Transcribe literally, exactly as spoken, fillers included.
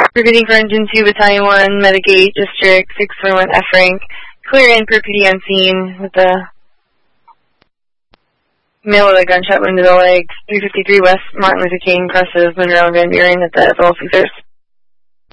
Recruiting for Engine two, Battalion one, Medigate, District six forty-one, F rank. Clear in for P D on scene with the male with a gunshot wound to the leg. three fifty-three West Martin Luther King crosses Monroe and Van Buren at the Adolph Cruisers.